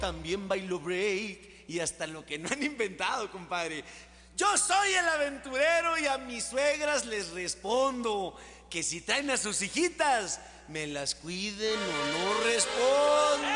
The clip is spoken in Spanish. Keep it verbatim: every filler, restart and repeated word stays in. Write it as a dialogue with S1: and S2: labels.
S1: también bailo break y hasta lo que no han inventado, compadre. Yo soy el aventurero y a mis suegras les respondo que si traen a sus hijitas, me las cuiden o no respondo.